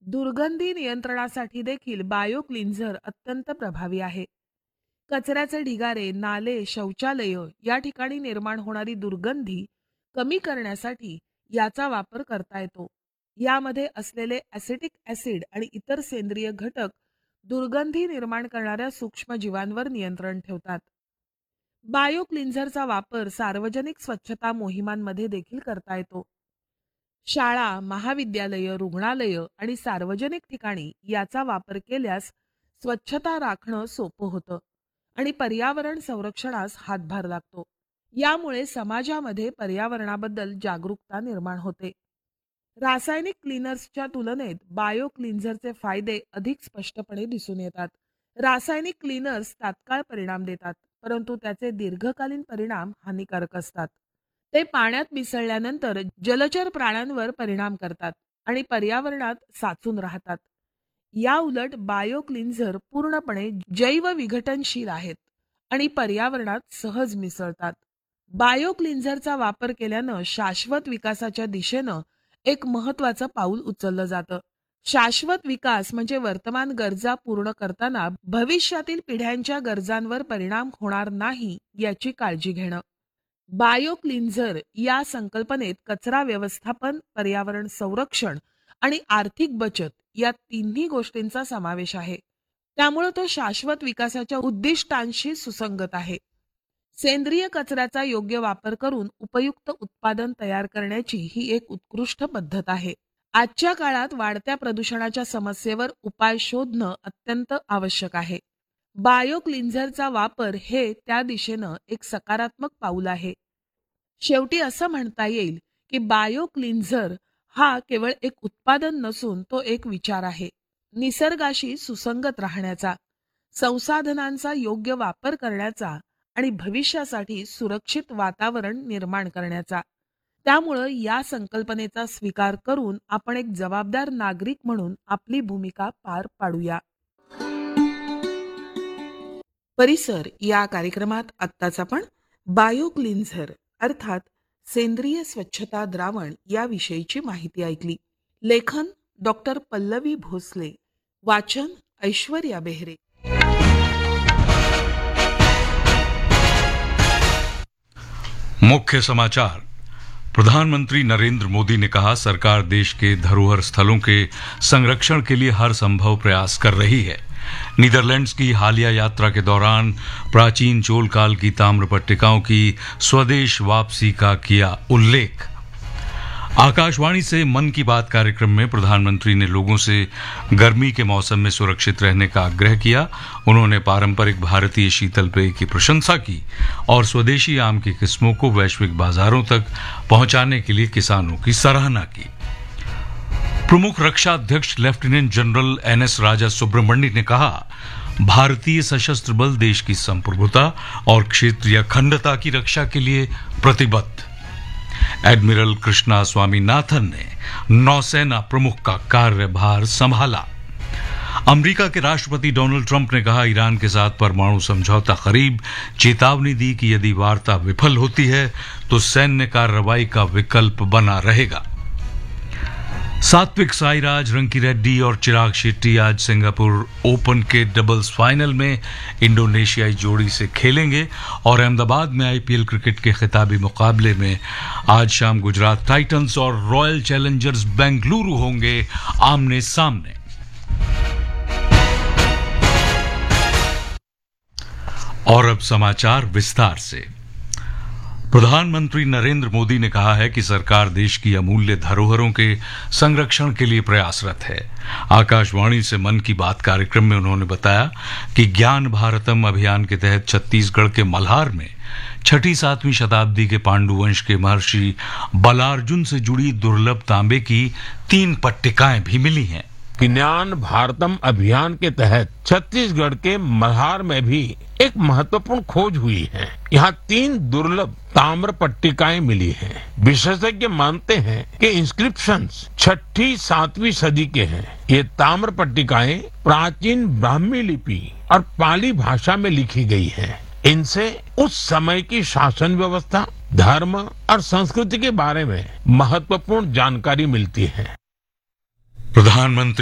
दुर्गंधी नियंत्रणासाठी देखील बायो क्लिन्झर अत्यंत प्रभावी आहे. कचऱ्याचे ढिगारे, नाले, शौचालय या ठिकाणी निर्माण होणारी दुर्गंधी कमी करण्यासाठी याचा वापर करता येतो. यामध्ये असलेले ॲसिटिक ॲसिड आणि इतर सेंद्रिय घटक दुर्गंधी निर्माण करणाऱ्या सूक्ष्म जीवांवर नियंत्रण ठेवतात. बायो क्लिन्झरचा वापर सार्वजनिक स्वच्छता मोहिमांमध्ये देखील करता येतो. शाळा, महाविद्यालय, रुग्णालय आणि सार्वजनिक ठिकाणी याचा वापर केल्यास स्वच्छता राखणं सोपं होतं आणि पर्यावरण संरक्षणास हातभार लागतो. यामुळे समाजामध्ये पर्यावरणाबद्दल जागरूकता निर्माण होते. रासायनिक क्लीनर्सच्या तुलनेत बायो क्लिन्झरचे फायदे अधिक स्पष्टपणे दिसून येतात. रासायनिक क्लीनर्स तात्काळ परिणाम देतात, परंतु त्याचे दीर्घकालीन परिणाम हानिकारक असतात. ते पाण्यात मिसळल्यानंतर जलचर प्राण्यांवर परिणाम करतात आणि पर्यावरणात साचून राहतात. या उलट बायो क्लिन्झर पूर्णपणे जैव विघटनशील आहेत आणि पर्यावरणात सहज मिसळतात. बायो क्लिन्झरचा वापर केल्यानं शाश्वत विकासाच्या दिशेनं एक महत्वाचं पाऊल उचललं जातं. शाश्वत विकास म्हणजे वर्तमान गरजा पूर्ण करताना भविष्यातील पिढ्यांच्या गरजांवर परिणाम होणार नाही याची काळजी घेणं. बायो क्लिन्झर या संकल्पनेत कचरा व्यवस्थापन, पर्यावरण संरक्षण आणि आर्थिक बचत या तिन्ही गोष्टींचा समावेश आहे. त्यामुळे तो शाश्वत विकासाच्या उद्दिष्टांशी सुसंगत आहे. सेंद्रिय कचऱ्याचा योग्य वापर करून उपयुक्त उत्पादन तयार करण्याची ही एक उत्कृष्ट पद्धत आहे. आजच्या काळात वाढत्या प्रदूषणाच्या समस्येवर उपाय शोधणं अत्यंत आवश्यक आहे. बायो क्लिन्झरचा वापर हे त्या दिशेनं एक सकारात्मक पाऊल आहे. शेवटी असं म्हणता येईल की बायो क्लिन्झर हा केवळ एक उत्पादन नसून तो एक विचार आहे. निसर्गाशी सुसंगत राहण्याचा, संसाधनांचा योग्य वापर करण्याचा आणि भविष्यासाठी सुरक्षित वातावरण निर्माण करण्याचा. त्यामुळं या संकल्पनेचा स्वीकार करून आपण एक जबाबदार नागरिक म्हणून आपली भूमिका पार पाडूया. परिसर या कार्यक्रमात आत्ताच आपण बायो क्लिन्झर अर्थात सेंद्रिय स्वच्छता द्रावण याविषयीची माहिती ऐकली. लेखन डॉक्टर पल्लवी भोसले, वाचन ऐश्वर्या बेहरे. मुख्य समाचार. प्रधानमंत्री नरेंद्र मोदी ने कहा, सरकार देश के धरोहर स्थलों के संरक्षण के लिए हर संभव प्रयास कर रही है. नीदरलैंड्स की हालिया यात्रा के दौरान प्राचीन चोल काल की ताम्र पट्टिकाओं की स्वदेश वापसी का किया उल्लेख. आकाशवाणी से मन की बात कार्यक्रम में प्रधानमंत्री ने लोगों से गर्मी के मौसम में सुरक्षित रहने का आग्रह किया. उन्होंने पारंपरिक भारतीय शीतल पेय की प्रशंसा की और स्वदेशी आम की किस्मों को वैश्विक बाजारों तक पहुंचाने के लिए किसानों की सराहना की. प्रमुख रक्षा अध्यक्ष लेफ्टिनेंट जनरल एनएस राजा सुब्रमण्य ने कहा, भारतीय सशस्त्र बल देश की संप्रभुता और क्षेत्रीय अखंडता की रक्षा के लिए प्रतिबद्ध. एडमिरल कृष्णा स्वामीनाथन ने नौसेना प्रमुख का कार्यभार संभाला. अमेरिका के राष्ट्रपति डोनाल्ड ट्रंप ने कहा, ईरान के साथ परमाणु समझौता करीब. चेतावनी दी कि यदि वार्ता विफल होती है तो सैन्य कार्रवाई का विकल्प बना रहेगा. सात्विक साईराज, रंकी रेड्डी और चिराग शेट्टी आज सिंगापुर ओपन के डबल्स फाइनल में इंडोनेशियाई जोड़ी से खेलेंगे और अहमदाबाद में आईपीएल क्रिकेट के खिताबी मुकाबले में आज शाम गुजरात टाइटंस और रॉयल चैलेंजर्स बेंगलुरु होंगे आमने सामने. और अब समाचार विस्तार से. प्रधानमंत्री नरेंद्र मोदी ने कहा है कि सरकार देश की अमूल्य धरोहरों के संरक्षण के लिए प्रयासरत है. आकाशवाणी से मन की बात कार्यक्रम में उन्होंने बताया कि ज्ञान भारतम अभियान के तहत छत्तीसगढ़ के मल्हार में 6वीं-7वीं शताब्दी के पांडु वंश के महर्षि बलार्जुन से जुड़ी दुर्लभ तांबे की 3 पट्टिकाएं भी मिली हैं. ज्ञान भारतम अभियान के तहत छत्तीसगढ़ के मल्हार में भी एक महत्वपूर्ण खोज हुई है. यहाँ 3 दुर्लभ ताम्र पट्टिकाएं मिली हैं. विशेषज्ञ मानते हैं कि इंस्क्रिप्शंस 6वीं-7वीं सदी के हैं. ये ताम्र पट्टिकाएं प्राचीन ब्राह्मी लिपि और पाली भाषा में लिखी गई हैं. इनसे उस समय की शासन व्यवस्था, धर्म और संस्कृति के बारे में महत्वपूर्ण जानकारी मिलती है. प्रधानमंत्री